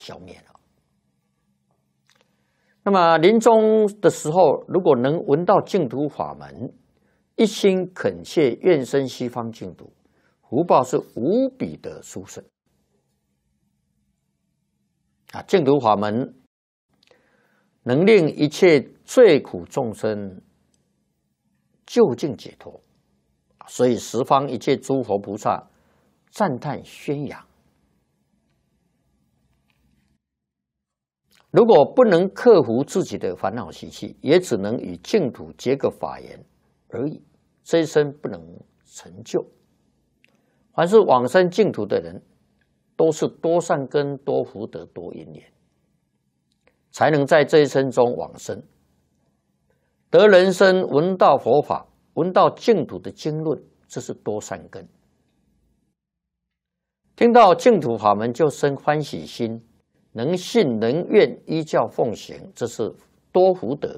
消灭了。那么临终的时候，如果能闻到净土法门，一心恳切愿生西方净土，福报是无比的殊胜。净土法门能令一切罪苦众生究竟解脱，所以十方一切诸佛菩萨赞叹宣扬。如果不能克服自己的烦恼习气，也只能与净土结个法缘而已，这一生不能成就。凡是往生净土的人，都是多善根、多福德、多因缘，才能在这一生中往生，得人生闻到佛法，闻到净土的经论，这是多善根。听到净土法门就生欢喜心，能信能愿依教奉行，这是多福德。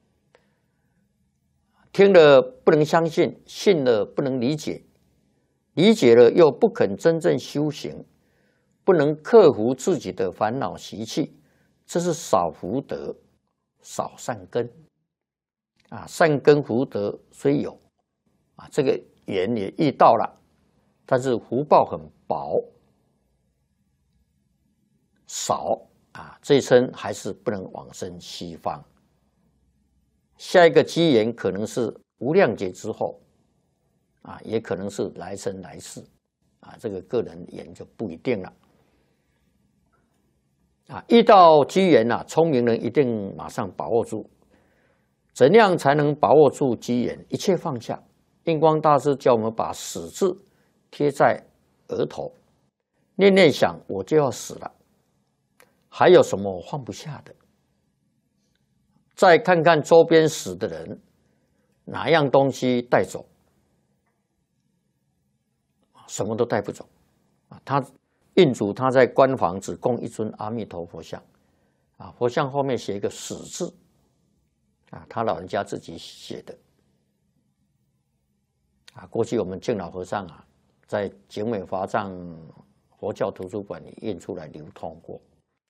听了不能相信，信了不能理解，理解了又不肯真正修行，不能克服自己的烦恼习气，这是少福德、少善根。善根福德虽有，这个缘也遇到了，但是福报很薄，少这一生还是不能往生西方。下一个机缘可能是无量劫之后，也可能是来生来世，这个个人缘就不一定了。遇到机缘聪明人一定马上把握住。怎样才能把握住机缘？一切放下。印光大师叫我们把死字贴在额头，念念想我就要死了，还有什么我放不下的？再看看周边死的人，哪样东西带走？什么都带不走。印主他在官房只供一尊阿弥陀佛像，佛像后面写一个死字，他老人家自己写的。过去我们净老和尚在景美华藏佛教图书馆里印出来流通过。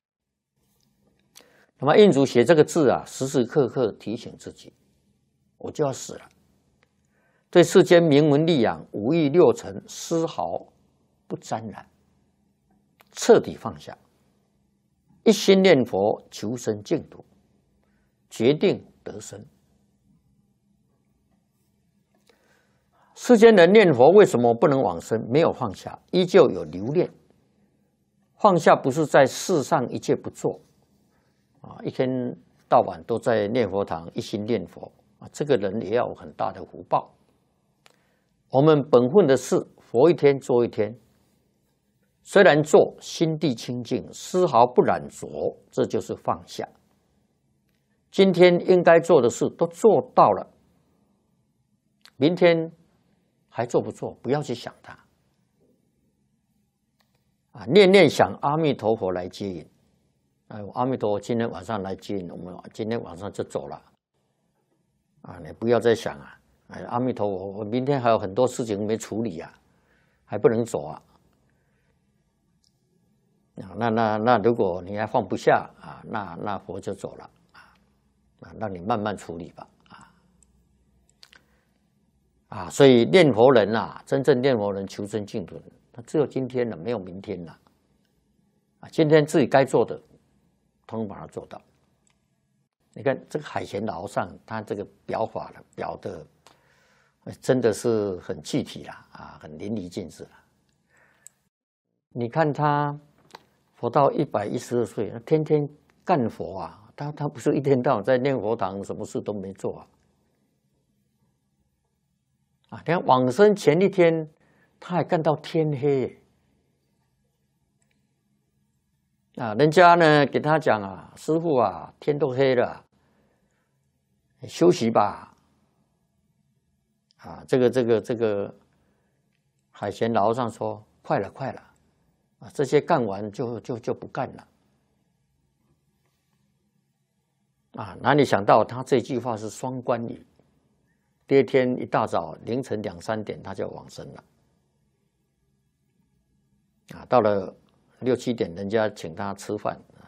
那么印主写这个字时时刻刻提醒自己，我就要死了。对世间名闻利养、五欲六尘丝毫不沾染，彻底放下，一心念佛求生净土，决定得生。世间人念佛为什么不能往生？没有放下，依旧有留恋。放下不是在世上一切不做一天到晚都在念佛堂一心念佛这个人也要有很大的福报。我们本分的事，佛一天做一天，虽然做，心地清净，丝毫不染浊，这就是放下。今天应该做的事都做到了，明天还做不做？不要去想它念念想阿弥陀佛来接引。阿弥陀佛今天晚上来接引我们，今天晚上就走了你不要再想阿弥陀佛，我明天还有很多事情没处理还不能走那如果你还放不下那佛就走了让你慢慢处理吧所以念佛人真正念佛人求生净土，他只有今天了，没有明天了今天自己该做的，统统把它做到。你看这个海贤老和尚，他这个表法表的真的是很具体很淋漓尽致你看他活到112岁，他天天干佛他不是一天到晚在念佛堂，什么事都没做你看往生前一天，他还干到天黑人家呢给他讲师父天都黑了，休息吧这个海贤老和尚说快了这些干完就不干了哪里想到他这句话是双关语，第二天一大早凌晨2、3点他就往生了到了 6、7点人家请他吃饭，